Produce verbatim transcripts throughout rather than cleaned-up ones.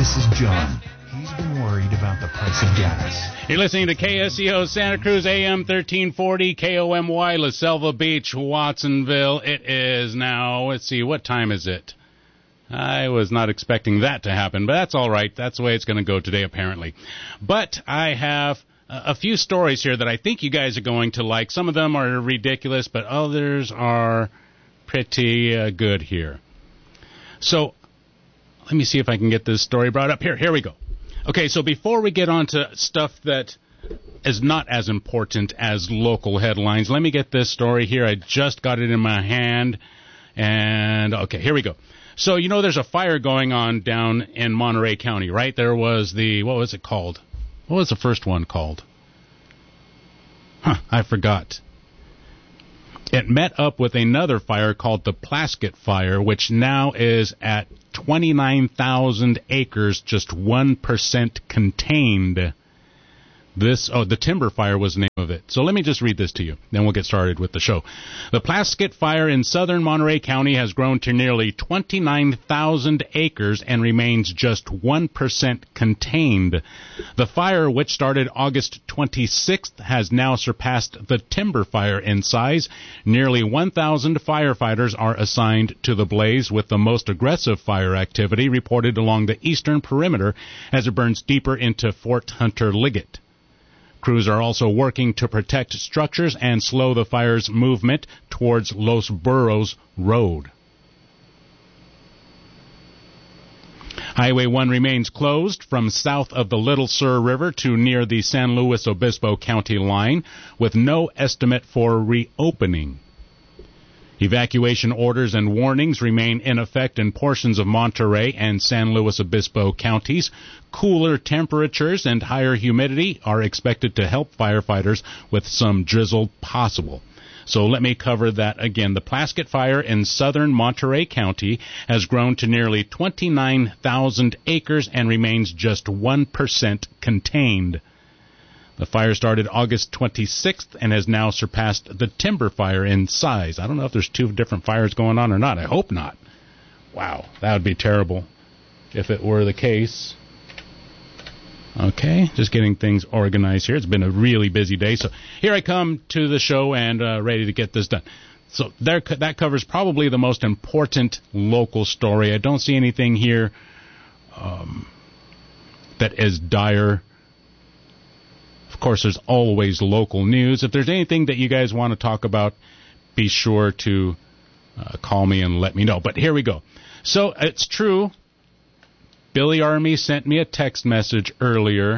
This is John. He's been worried about the price of gas. You're listening to K S E O Santa Cruz, A M thirteen forty, K O M Y, La Selva Beach, Watsonville. It is now, let's see, what time is it? I was not expecting that to happen, but that's all right. That's the way it's going to go today, apparently. But I have a few stories here that I think you guys are going to like. Some of them are ridiculous, but others are pretty uh, good here. So let me see if I can get this story brought up. Here, here we go. Okay, so before we get on to stuff that is not as important as local headlines, let me get this story here. I just got it in my hand. And, okay, here we go. So, you know, there's a fire going on down in Monterey County, right? There was the, what was it called? What was the first one called? Huh, I forgot. It met up with another fire called the Plaskett Fire, which now is at twenty-nine thousand acres, just one percent contained. This, oh, the Timber Fire was the name of it. So let me just read this to you, then we'll get started with the show. The Plaskett Fire in southern Monterey County has grown to nearly twenty-nine thousand acres and remains just one percent contained. The fire, which started August twenty-sixth, has now surpassed the Timber Fire in size. Nearly one thousand firefighters are assigned to the blaze, with the most aggressive fire activity reported along the eastern perimeter as it burns deeper into Fort Hunter Liggett. Crews are also working to protect structures and slow the fire's movement towards Los Burros Road. Highway one remains closed from south of the Little Sur River to near the San Luis Obispo County line, with no estimate for reopening. Evacuation orders and warnings remain in effect in portions of Monterey and San Luis Obispo counties. Cooler temperatures and higher humidity are expected to help firefighters with some drizzle possible. So let me cover that again. The Plaskett Fire in southern Monterey County has grown to nearly twenty-nine thousand acres and remains just one percent contained. The fire started August twenty-sixth and has now surpassed the Timber Fire in size. I don't know if there's two different fires going on or not. I hope not. Wow, that would be terrible if it were the case. Okay, just getting things organized here. It's been a really busy day. So here I come to the show and uh, ready to get this done. So there, that covers probably the most important local story. I don't see anything here um, that is dire. Of course, there's always local news. If there's anything that you guys want to talk about, be sure to uh, call me and let me know. But here we go. So it's true. Billy Army sent me a text message earlier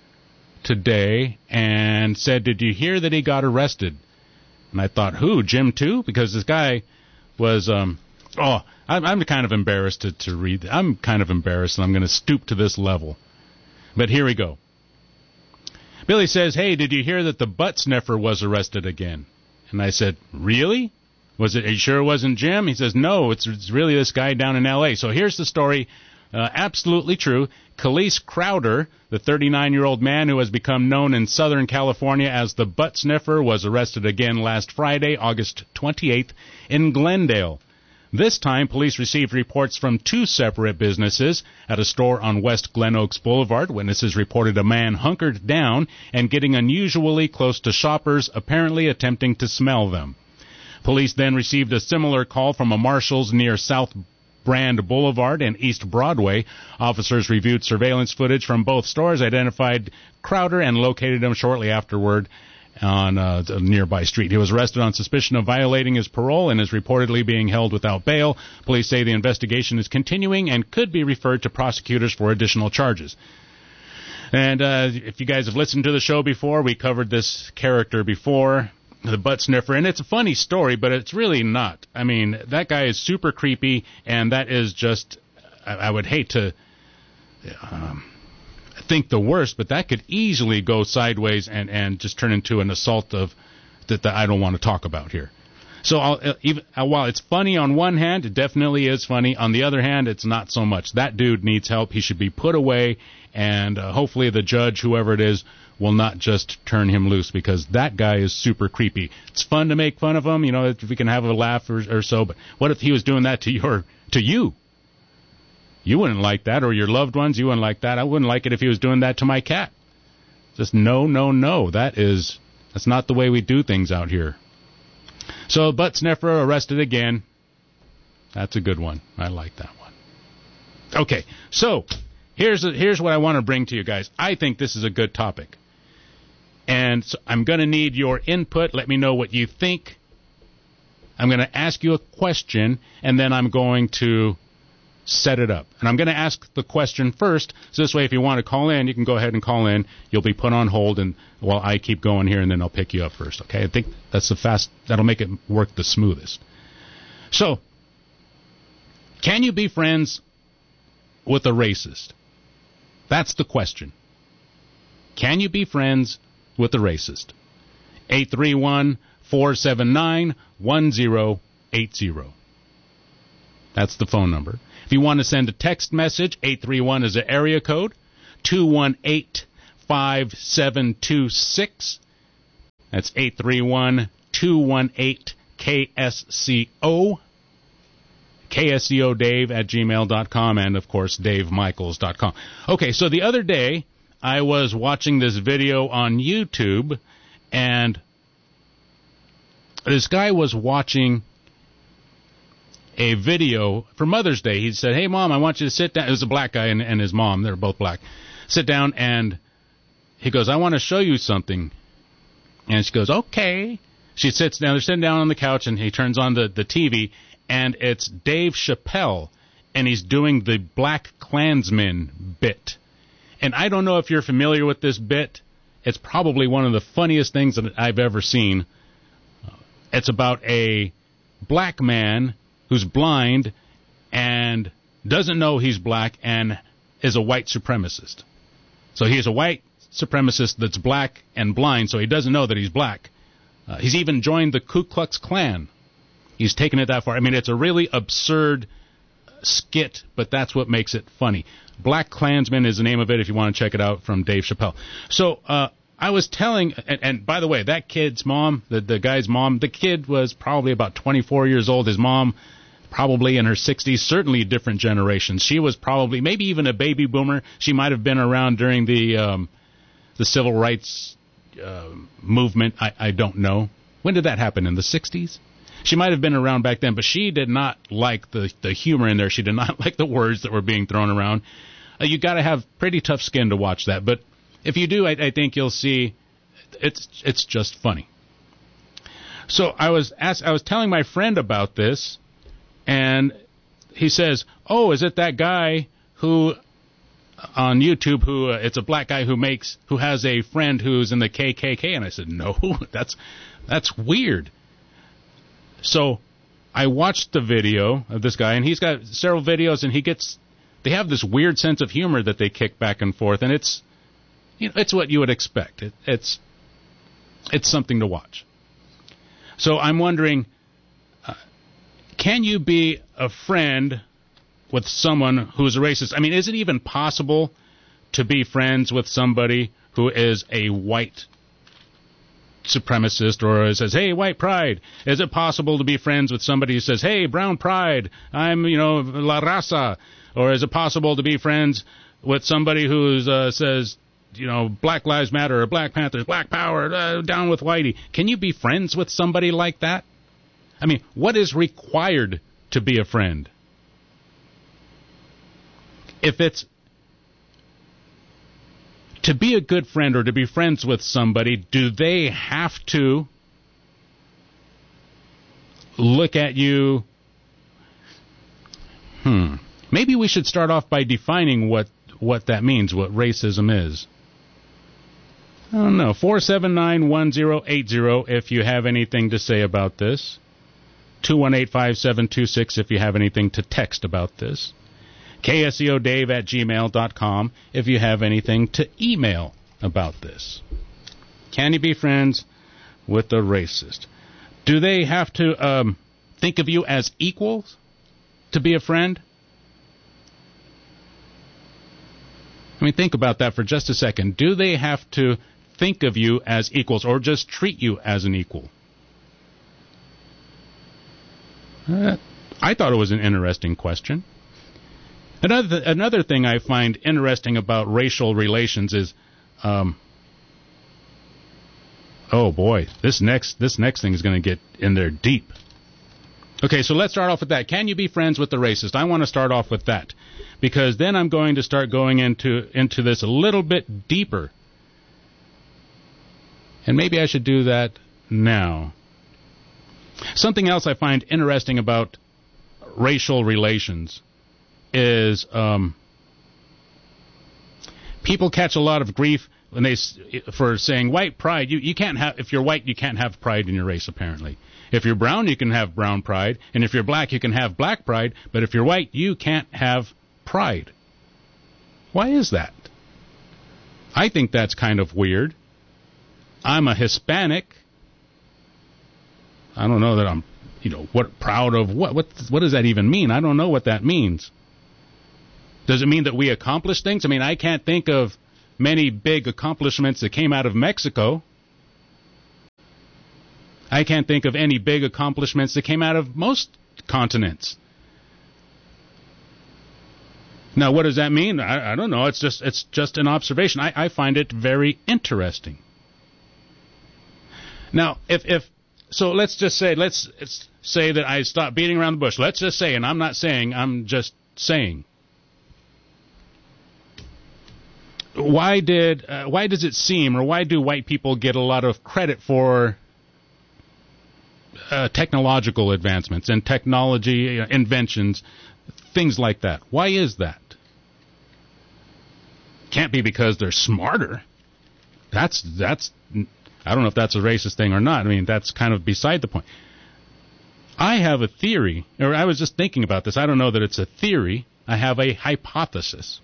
today and said, did you hear that he got arrested? And I thought, who, Jim too? Because this guy was, um, oh, I'm, I'm kind of embarrassed to, to read. I'm kind of embarrassed, and I'm going to stoop to this level. But here we go. Billy says, hey, did you hear that the butt sniffer was arrested again? And I said, really? Was it? Are you sure it wasn't Jim? He says, no, it's, it's really this guy down in L A. So here's the story. Uh, absolutely true. Khalees Crowder, the thirty-nine-year-old man who has become known in Southern California as the butt sniffer, was arrested again last Friday, August twenty-eighth, in Glendale. This time, police received reports from two separate businesses. At a store on West Glen Oaks Boulevard, witnesses reported a man hunkered down and getting unusually close to shoppers, apparently attempting to smell them. Police then received a similar call from a Marshall's near South Brand Boulevard and East Broadway. Officers reviewed surveillance footage from both stores, identified Crowder, and located him shortly afterward on uh, a nearby street. He was arrested on suspicion of violating his parole and is reportedly being held without bail. Police say the investigation is continuing and could be referred to prosecutors for additional charges. And uh, if you guys have listened to the show before, we covered this character before, the butt sniffer, and it's a funny story, but it's really not. I mean, that guy is super creepy, and that is just, I, I would hate to um, think the worst, but that could easily go sideways and, and just turn into an assault of that, that I don't want to talk about here. So I'll, even, while it's funny on one hand, it definitely is funny. On the other hand, it's not so much. That dude needs help. He should be put away, and uh, hopefully the judge, whoever it is, will not just turn him loose, because that guy is super creepy. It's fun to make fun of him, you know, if we can have a laugh or, or so, but what if he was doing that to your to you? You wouldn't like that, or your loved ones, you wouldn't like that. I wouldn't like it if he was doing that to my cat. Just no, no, no. That is, that's not the way we do things out here. So, butt sniffer arrested again. That's a good one. I like that one. Okay, so here's a, here's what I want to bring to you guys. I think this is a good topic. And so I'm going to need your input. Let me know what you think. I'm going to ask you a question, and then I'm going to set it up. And I'm going to ask the question first, so this way if you want to call in, you can go ahead and call in. You'll be put on hold and while I keep going here, and then I'll pick you up first, okay? I think that's the fast, that'll make it work the smoothest. So, can you be friends with a racist? That's the question. Can you be friends with a racist? eight three one, four seven nine, one zero eight zero. That's the phone number. If you want to send a text message, eight three one is the area code, two one eight, five seven two six. That's eight three one, two one eight, K S C O. K S C O Dave at gmail dot com, and, of course, Dave Michaels dot com. Okay, so the other day, I was watching this video on YouTube, and this guy was watching a video for Mother's Day. He said, hey, Mom, I want you to sit down. It was a black guy and, and his mom. They're both black. Sit down, and he goes, I want to show you something. And she goes, okay. She sits down. They're sitting down on the couch, and he turns on the, the T V, and it's Dave Chappelle, and he's doing the Black Klansman bit. And I don't know if you're familiar with this bit. It's probably one of the funniest things that I've ever seen. It's about a black man who's blind and doesn't know he's black and is a white supremacist. So he is a white supremacist that's black and blind, so he doesn't know that he's black. Uh, he's even joined the Ku Klux Klan. He's taken it that far. I mean, it's a really absurd skit, but that's what makes it funny. Black Klansman is the name of it if you want to check it out, from Dave Chappelle. So uh, I was telling, and, and by the way, that kid's mom, the, the guy's mom, the kid was probably about twenty-four years old. His mom, probably in her sixties, certainly different generations. She was probably, maybe even a baby boomer. She might have been around during the um, the civil rights uh, movement. I, I don't know. When did that happen? In the sixties? She might have been around back then, but she did not like the, the humor in there. She did not like the words that were being thrown around. Uh, you got to have pretty tough skin to watch that. But if you do, I, I think you'll see it's it's just funny. So I was asked, I was telling my friend about this, and he says, "Oh, is it that guy who on YouTube who uh, it's a black guy who makes who has a friend who's in the K K K?" And I said, "No, that's that's weird." So I watched the video of this guy, and he's got several videos, and he gets, they have this weird sense of humor that they kick back and forth, and it's, you know, it's what you would expect. It, it's, it's something to watch. So I'm wondering, uh, can you be a friend with someone who's a racist? I mean, is it even possible to be friends with somebody who is a white supremacist, or says, hey, white pride? Is it possible to be friends with somebody who says, hey, brown pride, I'm, you know, la raza? Or is it possible to be friends with somebody who uh, says, you know, Black Lives Matter, or Black Panthers, Black Power, uh, down with Whitey? Can you be friends with somebody like that? I mean, what is required to be a friend? If it's to be a good friend or to be friends with somebody, do they have to look at you? Hmm. Maybe we should start off by defining what, what that means, what racism is. I don't know. four seven nine, one zero eight zero if you have anything to say about this. two one eight, five seven two six if you have anything to text about this. K S E O Dave at gmail dot com if you have anything to email about this. Can you be friends with a racist? Do they have to um, think of you as equals to be a friend? I mean, think about that for just a second. Do they have to think of you as equals, or just treat you as an equal? Uh, I thought it was an interesting question. Another another thing I find interesting about racial relations is, um, oh boy, this next this next thing is going to get in there deep. Okay, so let's start off with that. Can you be friends with the racist? I want to start off with that, because then I'm going to start going into into this a little bit deeper. And maybe I should do that now. Something else I find interesting about racial relations is um, people catch a lot of grief when they for saying white pride. You you can't have if you're white, you can't have pride in your race. Apparently, if you're brown, you can have brown pride, and if you're black, you can have black pride. But if you're white, you can't have pride. Why is that? I think that's kind of weird. I'm a Hispanic. I don't know that I'm, you know, what proud of what what what does that even mean? I don't know what that means. Does it mean that we accomplish things? I mean, I can't think of many big accomplishments that came out of Mexico. I can't think of any big accomplishments that came out of most continents. Now, what does that mean? I, I don't know. It's just it's just an observation. I, I find it very interesting. Now, if if so, let's just say let's, let's say that I stop beating around the bush. Let's just say, and I'm not saying, I'm just saying. Why did uh, why does it seem, or why do white people get a lot of credit for uh, technological advancements and technology uh, inventions, things like that? Why is that? Can't be because they're smarter. That's that's I don't know if that's a racist thing or not. I mean, that's kind of beside the point. I have a theory, or I was just thinking about this. I don't know that it's a theory. I have a hypothesis.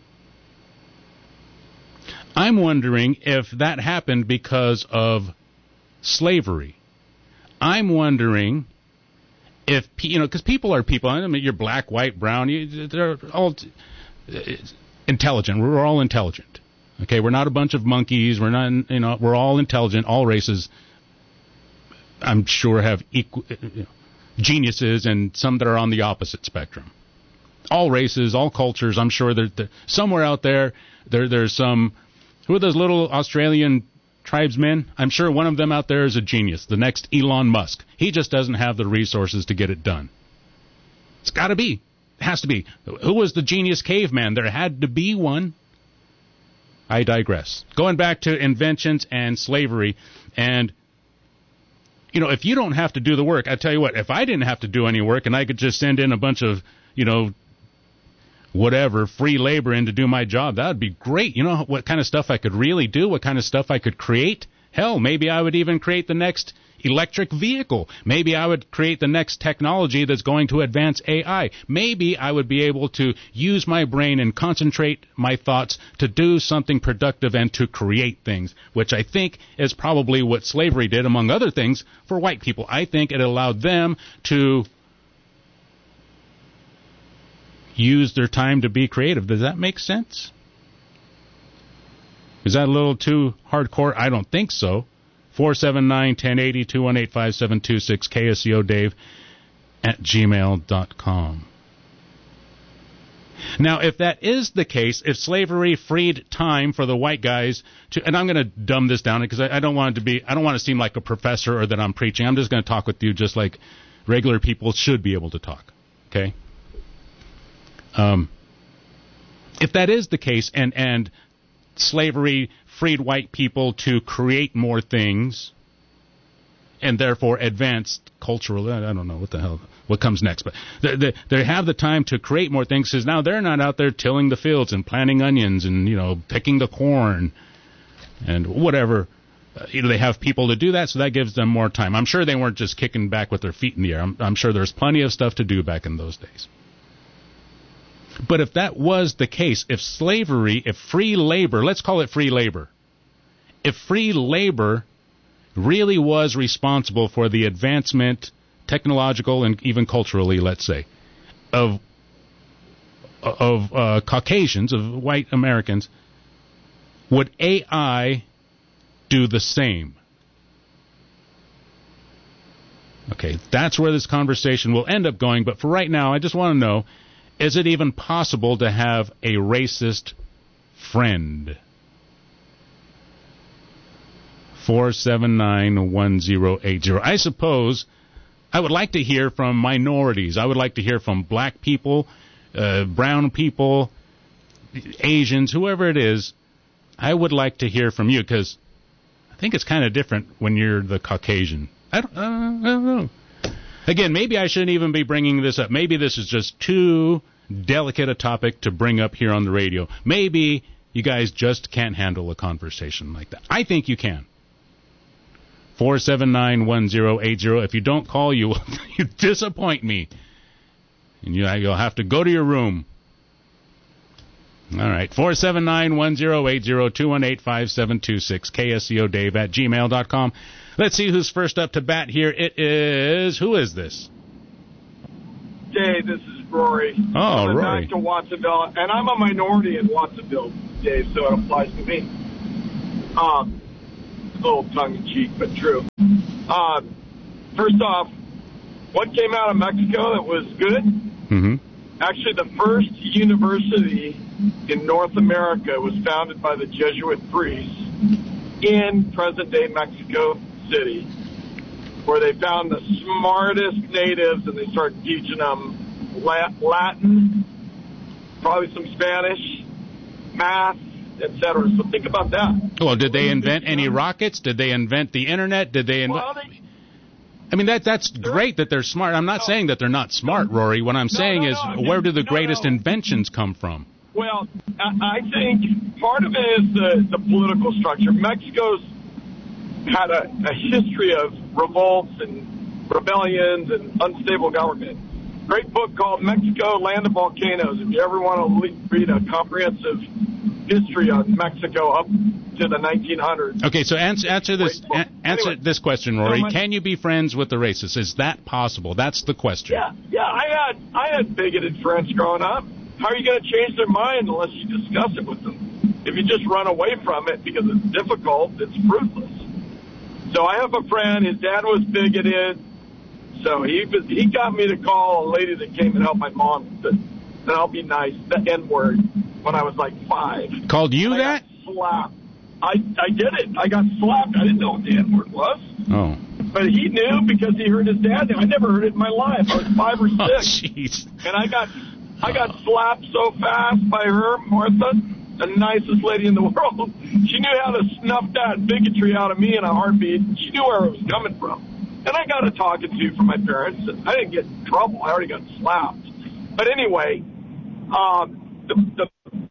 I'm wondering if that happened because of slavery. I'm wondering if, you know, because people are people. I mean, you're black, white, brown. You, they're all t- intelligent. We're all intelligent. Okay, we're not a bunch of monkeys. We're not, you know, we're all intelligent. All races, I'm sure, have equal you know, geniuses, and some that are on the opposite spectrum. All races, all cultures. I'm sure that somewhere out there, there there's some. Who are those little Australian tribesmen? I'm sure one of them out there is a genius. The next Elon Musk. He just doesn't have the resources to get it done. It's got to be. It has to be. Who was the genius caveman? There had to be one. I digress. Going back to inventions and slavery, and, you know, if you don't have to do the work, I tell you what, if I didn't have to do any work and I could just send in a bunch of, you know, whatever, free labor in to do my job, that would be great. You know what kind of stuff I could really do, what kind of stuff I could create? Hell, maybe I would even create the next electric vehicle. Maybe I would create the next technology that's going to advance A I. Maybe I would be able to use my brain and concentrate my thoughts to do something productive and to create things, which I think is probably what slavery did, among other things, for white people. I think it allowed them to use their time to be creative. Does that make sense? Is that a little too hardcore? I don't think so. four seven nine, one oh eight oh, two one eight, five seven two six, K S C O Dave at gmail dot com. Now, if that is the case, if slavery freed time for the white guys to, and I'm going to dumb this down because I, I don't want it to be, I don't want to seem like a professor or that I'm preaching. I'm just going to talk with you just like regular people should be able to talk. Okay? Um, if that is the case, and, and slavery freed white people to create more things and therefore advanced cultural, I don't know what the hell, what comes next, but they, they, they have the time to create more things because now they're not out there tilling the fields and planting onions and, you know, picking the corn and whatever. Uh, you know, they have people to do that, so that gives them more time. I'm sure they weren't just kicking back with their feet in the air. I'm, I'm sure there's plenty of stuff to do back in those days. But if that was the case, if slavery, if free labor, let's call it free labor, if free labor really was responsible for the advancement, technological and even culturally, let's say, of of uh, Caucasians, of white Americans, would A I do the same? Okay, that's where this conversation will end up going. But for right now, I just want to know, Is it even possible to have a racist friend? four seven nine, one zero eight zero. I suppose I would like to hear from minorities. I would like to hear from black people, uh, brown people, Asians, whoever it is. I would like to hear from you, because I think it's kind of different when you're the Caucasian. I don't, uh, I don't know. Again, maybe I shouldn't even be bringing this up. Maybe this is just too delicate a topic to bring up here on the radio. Maybe you guys just can't handle a conversation like that. I think you can. four seven nine, one zero eight zero. If you don't call, you you disappoint me. And you, you'll have to go to your room. All right. four seven nine, one zero eight zero, two one eight, five seven two six, K S C O Dave at gmail dot com. Let's see who's first up to bat here. It is, who is this? Dave, this is Rory. Oh, I'm Rory. back to Watsonville, and I'm a minority in Watsonville, Dave, so it applies to me. Um, a little tongue-in-cheek, but true. Um, first off, what came out of Mexico that was good? Mm-hmm. Actually, the first university in North America was founded by the Jesuit priests in present-day Mexico City, where they found the smartest natives and they started teaching them Latin, probably some Spanish, math, et cetera. So think about that. Well, did they invent any rockets? Did they invent the internet? Did they invent... Well, they, I mean, that that's great that they're smart. I'm not no, saying that they're not smart, Rory. What I'm no, saying no, is, no, where do the no, greatest no. inventions come from? Well, I think part of it is the, the political structure. Mexico's had a, a history of revolts and rebellions and unstable government. Great book called Mexico, Land of Volcanoes. If you ever want to read a comprehensive history on Mexico up to the nineteen hundreds. Okay, so answer, answer this a, answer anyway, this question, Rory. so my, Can you be friends with the racists? Is that possible? That's the question. Yeah, yeah. I had I had bigoted friends growing up. How are you going to change their mind unless you discuss it with them? If you just run away from it because it's difficult, it's fruitless. So I have a friend. His dad was bigoted. So he he got me to call a lady that came and helped my mom. And said, and I'll be nice, the N word, when I was like five. Called you I that? Got slapped. I, I did it. I got slapped. I didn't know what the N word was. Oh. But he knew because he heard his dad. I never heard it in my life. I was five or six. Oh, jeez. And I got I got slapped so fast by her, Martha, the nicest lady in the world. She knew how to snuff that bigotry out of me in a heartbeat. She knew where it was coming from. And I got a talking to from my parents. And I didn't get in trouble. I already got slapped. But anyway, um, the, the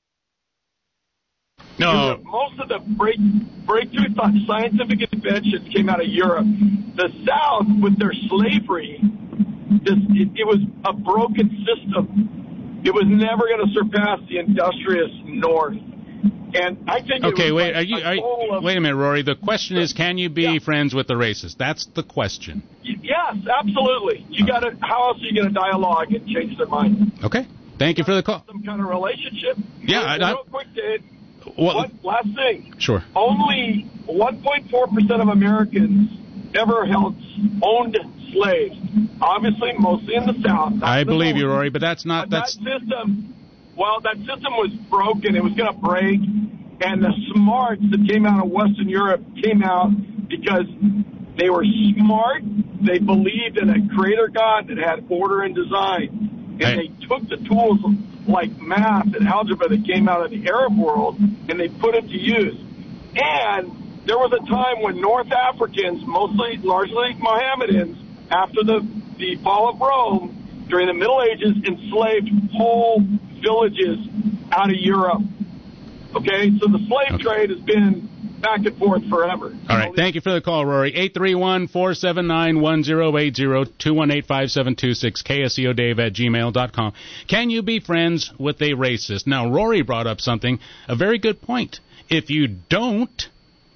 no. most of the break, breakthrough thought, scientific inventions came out of Europe. The South, with their slavery, this, it, it was a broken system. It was never going to surpass the industrious North. And I think okay, it was wait, like are you, are you, of, wait a minute, Rory. The question is, can you be yeah. friends with the racists? That's the question. Yes, absolutely. You got to. How else are you going to dialogue and change their mind? Okay, thank you for the call. Some kind of relationship. Yeah, real, I, I, real quick, Dave. What, One, last thing. Sure. Only one point four percent of Americans ever held owned slaves. Obviously, mostly in the South. I believe North. you, Rory, but that's not. But That's that system. Well, that system was broken. It was going to break. And the smarts that came out of Western Europe came out because they were smart. They believed in a creator God that had order and design. And hey. they took the tools like math and algebra that came out of the Arab world, and they put it to use. And there was a time when North Africans, mostly, largely Mohammedans, after the, the fall of Rome, during the Middle Ages, enslaved whole villages out of Europe. Okay, so the slave okay. trade has been back and forth forever. All right, thank you for the call, Rory. eight three one, four seven nine, one zero eight zero, two one eight, five seven two six, K S C O Dave at gmail dot com. Can you be friends with a racist? Now, Rory brought up something, a very good point. If you don't,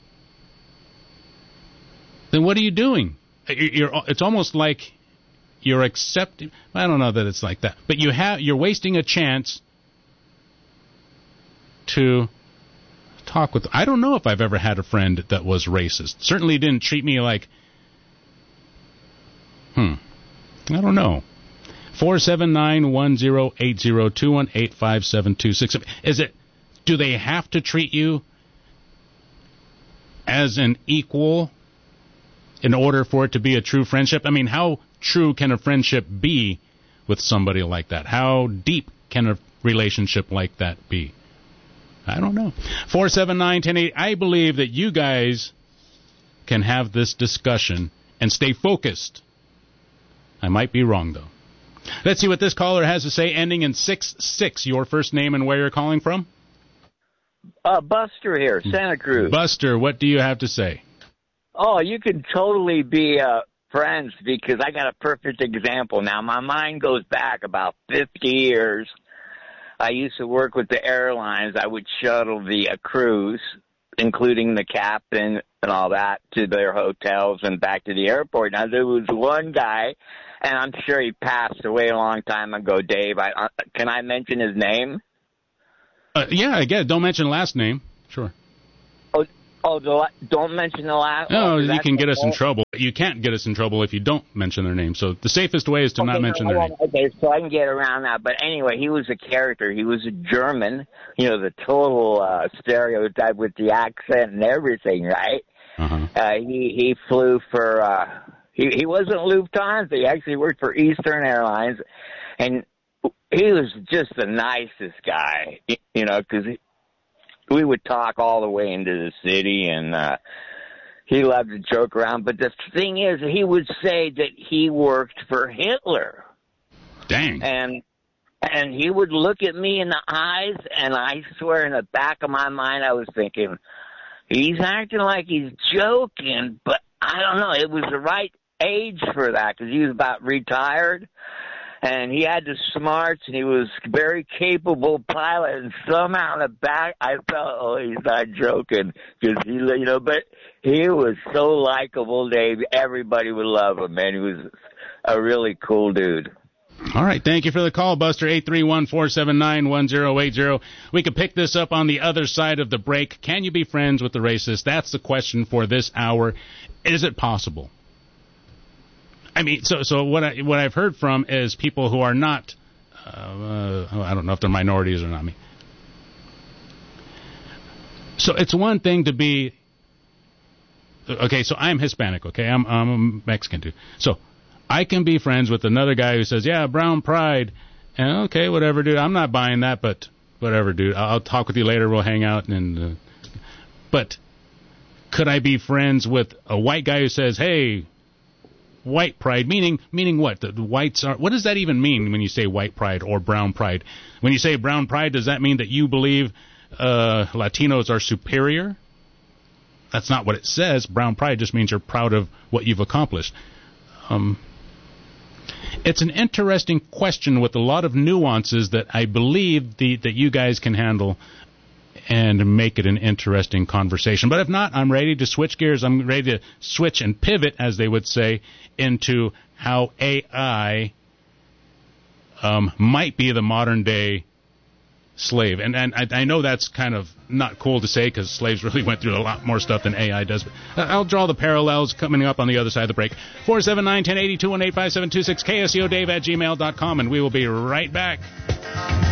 then what are you doing? You're, it's almost like you're accepting. I don't know that it's like that, but you have you're wasting a chance to talk with. I don't know if I've ever had a friend that was racist. Certainly didn't treat me like. Hmm. I don't know. four seven nine, one zero eight zero, two one eight, five seven two six. Is it, do they have to treat you as an equal in order for it to be a true friendship? I mean, how true can a friendship be with somebody like that? How deep can a relationship like that be? I don't know. four seven nine, one zero eight. I believe that you guys can have this discussion and stay focused. I might be wrong, though. Let's see what this caller has to say, ending in six six. Your first name and where you're calling from? Uh, Buster here, Santa Cruz. Buster, what do you have to say? Oh, you can totally be uh, friends, because I got a perfect example. Now, my mind goes back about fifty years. I used to work with the airlines. I would shuttle the uh, crews, including the captain and all that, to their hotels and back to the airport. Now, there was one guy, and I'm sure he passed away a long time ago, Dave. I, uh, can I mention his name? Uh, yeah, I guess. Don't mention last name. Sure. Oh, oh the, don't mention the last No, oh, you can get us in whole... trouble. You can't get us in trouble if you don't mention their name. So the safest way is to okay, not mention no, their name. Okay, so I can get around that. But anyway, he was a character. He was a German, you know, the total uh, stereotype with the accent and everything, right? Uh-huh. Uh, he, he flew for, uh, he, he wasn't Lufthansa. He actually worked for Eastern Airlines. And he was just the nicest guy, you know, because we would talk all the way into the city, and uh, he loved to joke around. But the thing is, he would say that he worked for Hitler. Dang. And and he would look at me in the eyes, and I swear in the back of my mind I was thinking, he's acting like he's joking, but I don't know. It was the right age for that, because he was about retired. And he had the smarts, and he was a very capable pilot. And somehow in the back, I felt, oh, he's not joking, because he, you know. But he was so likable, Dave. Everybody would love him, man. He was a really cool dude. All right, thank you for the call, Buster. eight three one, four seven nine, one zero eight zero. We could pick this up on the other side of the break. Can you be friends with the racist? That's the question for this hour. Is it possible? I mean, so so what I what I've heard from is people who are not, uh, uh, I don't know if they're minorities or not. I mean, so it's one thing to be, okay. So I'm Hispanic, okay. I'm I'm a Mexican too. So I can be friends with another guy who says, yeah, brown pride, and okay, whatever, dude. I'm not buying that, but whatever, dude. I'll, I'll talk with you later. We'll hang out, and uh, but could I be friends with a white guy who says, hey, white pride, meaning meaning what? The, the whites are. What does that even mean when you say white pride or brown pride? When you say brown pride, does that mean that you believe uh, Latinos are superior? That's not what it says. Brown pride just means you're proud of what you've accomplished. Um, it's an interesting question with a lot of nuances that I believe the, that you guys can handle and make it an interesting conversation. But if not, I'm ready to switch gears. I'm ready to switch and pivot, as they would say, into how A I um, might be the modern-day slave. And and I, I know that's kind of not cool to say, because slaves really went through a lot more stuff than A I does. But I'll draw the parallels coming up on the other side of the break. four seven nine, one zero eight zero, two one eight, five seven two six, K S E O Dave at gmail dot com, and we will be right back.